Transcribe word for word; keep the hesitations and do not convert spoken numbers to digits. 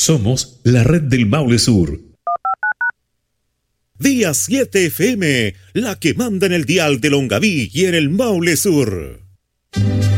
Somos la red del Maule Sur. Día siete F M, la que manda en el dial de Longaví y en el Maule Sur.